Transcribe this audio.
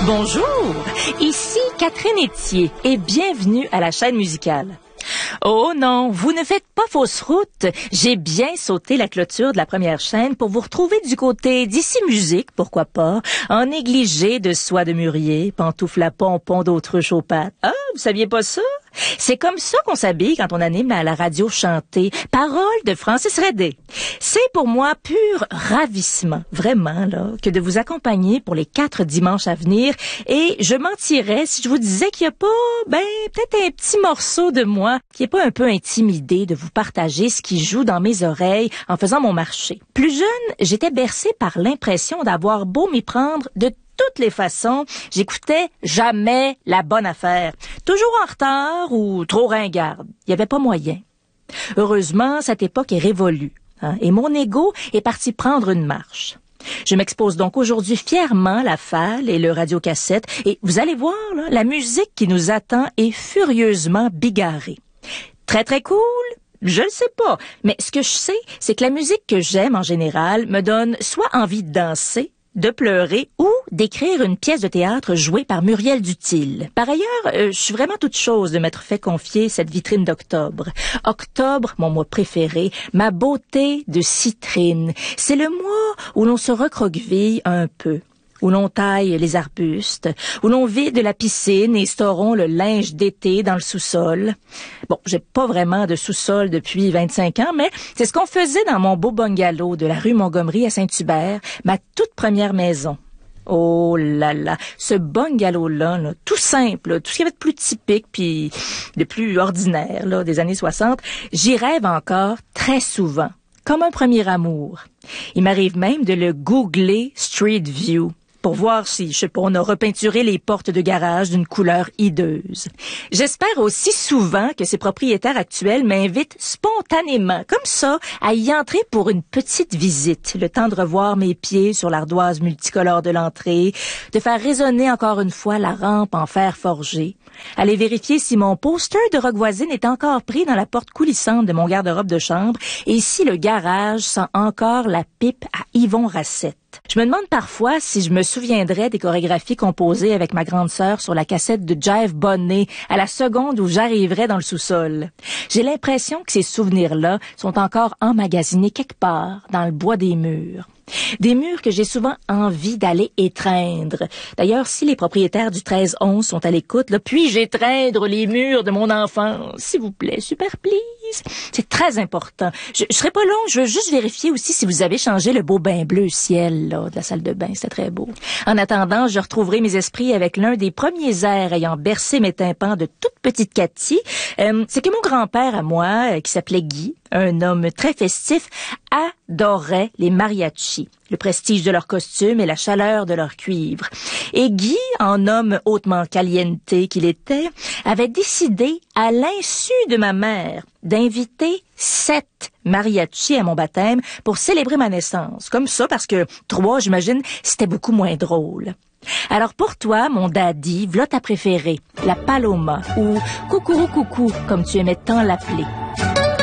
Bonjour, ici Catherine Etier et bienvenue à la chaîne musicale. Oh non, vous ne faites pas fausse route. J'ai bien sauté la clôture de la première chaîne pour vous retrouver du côté d'ici musique, pourquoi pas, en négligé de soie de mûrier, pantoufles à pompons d'autruche aux pattes. Ah, vous saviez pas ça? C'est comme ça qu'on s'habille quand on anime à la radio chantée. Paroles de Francis Redé. C'est pour moi pur ravissement, vraiment, là, que de vous accompagner pour les 4 dimanches à venir. Et je mentirais si je vous disais qu'il y a pas, peut-être un petit morceau de moi qui est pas un peu intimidé de vous partager ce qui joue dans mes oreilles en faisant mon marché. Plus jeune, j'étais bercée par l'impression d'avoir beau m'y prendre de toutes les façons, j'écoutais jamais la bonne affaire. Toujours en retard ou trop ringarde. Il n'y avait pas moyen. Heureusement, cette époque est révolue, et mon ego est parti prendre une marche. Je m'expose donc aujourd'hui fièrement la FAL et le radiocassette, et vous allez voir, là, la musique qui nous attend est furieusement bigarrée. Très très cool? Je le sais pas, mais ce que je sais, c'est que la musique que j'aime en général me donne soit envie de danser, de pleurer ou d'écrire une pièce de théâtre jouée par Muriel Dutil. Par ailleurs, je suis vraiment toute chose de m'être fait confier cette vitrine d'octobre. Octobre, mon mois préféré, ma beauté de citrine. C'est le mois où l'on se recroqueville un peu, où l'on taille les arbustes, où l'on vide la piscine et storons le linge d'été dans le sous-sol. Bon, j'ai pas vraiment de sous-sol depuis 25 ans, mais c'est ce qu'on faisait dans mon beau bungalow de la rue Montgomery à Saint-Hubert, ma toute première maison. Oh là là, ce bungalow-là, là, tout simple, là, tout ce qu'il y avait de plus typique puis de plus ordinaire là, des années 60, j'y rêve encore très souvent, comme un premier amour. Il m'arrive même de le googler Street View pour voir si, je sais pas, on a repeinturé les portes de garage d'une couleur hideuse. J'espère aussi souvent que ses propriétaires actuels m'invitent spontanément, comme ça, à y entrer pour une petite visite, le temps de revoir mes pieds sur l'ardoise multicolore de l'entrée, de faire résonner encore une fois la rampe en fer forgé, aller vérifier si mon poster de Rock Voisine est encore pris dans la porte coulissante de mon garde-robe de chambre et si le garage sent encore la pipe à Yvon Racette. Je me demande parfois si je me souviendrais des chorégraphies composées avec ma grande sœur sur la cassette de Jive Bonnet à la seconde où j'arriverais dans le sous-sol. J'ai l'impression que ces souvenirs-là sont encore emmagasinés quelque part dans le bois des murs. Des murs que j'ai souvent envie d'aller étreindre. D'ailleurs, si les propriétaires du 13-11 sont à l'écoute, là, puis-je étreindre les murs de mon enfance, s'il vous plaît, super please. C'est très important. Je serai pas long, je veux juste vérifier aussi si vous avez changé le beau bain bleu ciel là, de la salle de bain, c'était très beau. En attendant, je retrouverai mes esprits avec l'un des premiers airs ayant bercé mes tympans de toute petite Cathy. C'est que mon grand-père à moi, qui s'appelait Guy, un homme très festif, adorait les mariachis, le prestige de leurs costumes et la chaleur de leur cuivre. Et Guy, en homme hautement caliente qu'il était, avait décidé, à l'insu de ma mère, d'inviter 7 mariachis à mon baptême pour célébrer ma naissance. Comme ça, parce que 3, j'imagine, c'était beaucoup moins drôle. Alors pour toi, mon daddy, v'là ta préférée, la Paloma, ou Coucourou Coucou, comme tu aimais tant l'appeler.